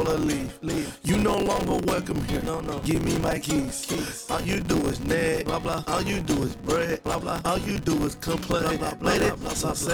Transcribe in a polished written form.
or leave. You no longer welcome here. Give me my keys. All you do is nag. All you do is bread. All you do is complain. Lady,